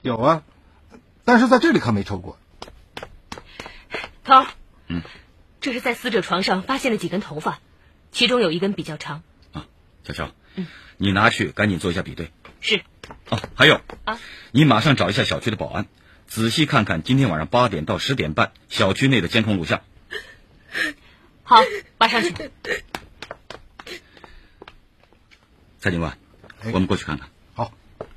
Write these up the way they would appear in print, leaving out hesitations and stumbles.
有啊，但是在这里可没抽过。 头，这是在死者床上发现的几根头发，其中有一根比较长。 啊，小乔，你拿去赶紧做一下比对。 是。 哦，还有啊， 你马上找一下小区的保安，仔细看看今天晚上8点到10点半小区内的监控录像。 好，马上去。 蔡警官，我们过去看看。 好。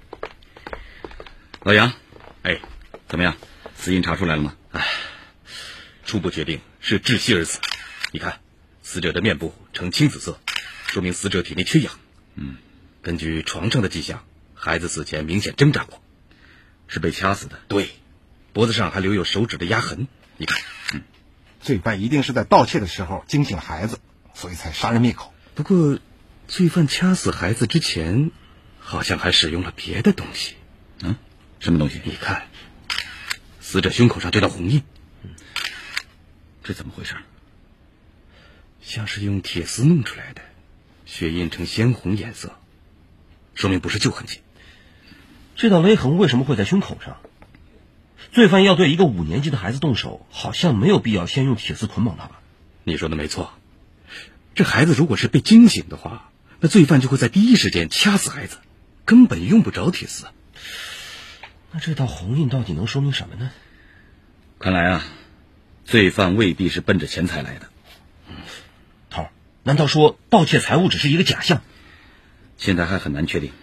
老杨，怎么样？死因查出来了吗？ 初步决定是窒息而死。你看，死者的面部呈青紫色，说明死者体内缺氧。根据床上的迹象，孩子死前明显挣扎过， 是被掐死的。 对，脖子上还留有手指的压痕。你看， 罪犯一定是在盗窃的时候惊醒了孩子，所以才杀人灭口。 不过，罪犯掐死孩子之前，好像还使用了别的东西。 什么东西？ 你看，死者胸口上这道红印， 这怎么回事？ 像是用铁丝弄出来的，血印呈鲜红颜色，说明不是旧痕迹。 这道勒痕为什么会在胸口上？罪犯要对一个5年级的孩子动手，好像没有必要先用铁丝捆绑他吧？ 你说的没错，这孩子如果是被惊醒的话，那罪犯就会在第一时间掐死孩子，根本用不着铁丝。 那这道红印到底能说明什么呢？ 看来罪犯未必是奔着钱财来的。 头，难道说盗窃财物只是一个假象？ 现在还很难确定。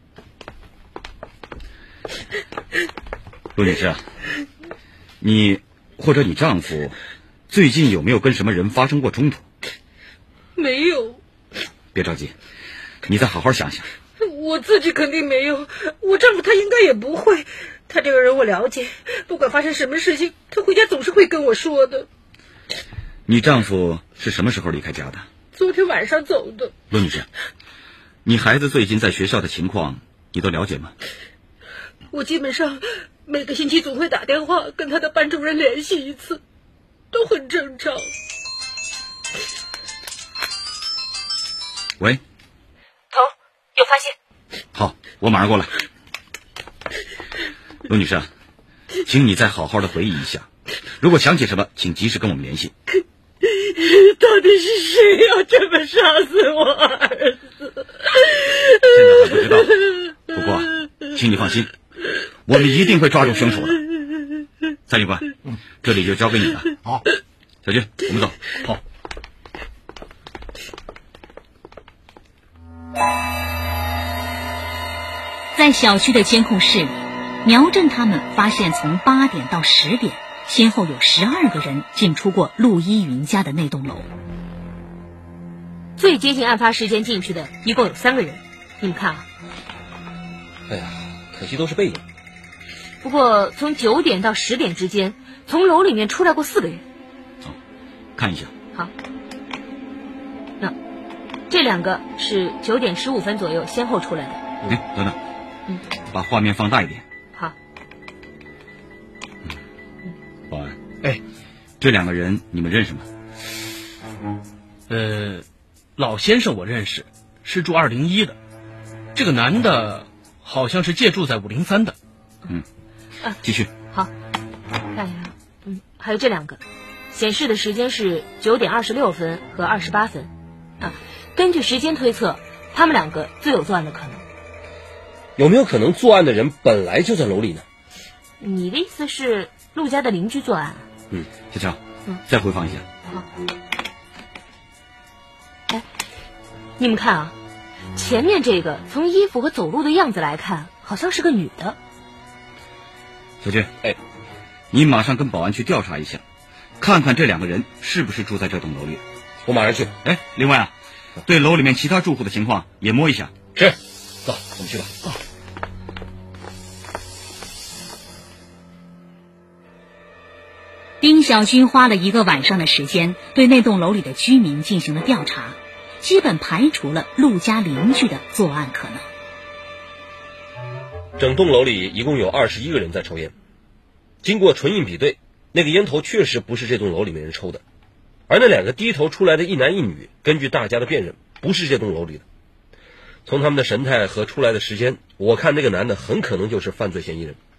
陆女士，你或者你丈夫最近有没有跟什么人发生过冲突？ 没有。 别着急，你再好好想想。 我自己肯定没有，我丈夫他应该也不会。他这个人我了解，不管发生什么事情，他回家总是会跟我说的。 你丈夫是什么时候离开家的？ 昨天晚上走的。 陆女士，你孩子最近在学校的情况你都了解吗？ 我基本上每个星期总会打电话跟他的班主任联系一次，都很正常。 喂， 头，有发现。 好，我马上过来。陆女士，请你再好好的回忆一下，如果想起什么，请及时跟我们联系。 到底是谁要这么杀死我儿子？ 现在还不知道，不过请你放心，我们一定会抓住凶手的。蔡警官，这里就交给你了。 好， 小军，我们走。 好。 在小区的监控室里，苗振他们发现从8点到10点，先后有12个人进出过陆依云家的那栋楼。 最接近案发时间进去的一共有3个人，你们看啊。 哎呀，可惜都是背影。 不过从9点到10点之间，从楼里面出来过4个人。 看一下。 好。那这2个是9点15分左右先后出来的。 等等。把画面放大一点。 好。 保安，这2个人你们认识吗？ 老先生我认识，是住201的。这个男的好像是借住在503的。 继续。 好，看一下。还有这2个，显示的时间是9点26分和28分。根据时间推测，他们2个最有作案的可能。 有没有可能作案的人本来就在楼里呢？ 你的意思是陆家的邻居作案？ 小乔，再回放一下。 好。你们看啊，前面这个从衣服和走路的样子来看，好像是个女的。 小军，你马上跟保安去调查一下，看看这2个人是不是住在这栋楼里。 我马上去。 另外对楼里面其他住户的情况也摸一下。 是。走，我们去吧。 丁小军花了1个晚上的时间，对那栋楼里的居民进行了调查，基本排除了陆家邻居的作案可能。 整栋楼里一共有21个人在抽烟，经过唇印比对，那个烟头确实不是这栋楼里面人抽的，而那2个低头出来的一男一女，根据大家的辨认，不是这栋楼里的。从他们的神态和出来的时间，我看那个男的很可能就是犯罪嫌疑人。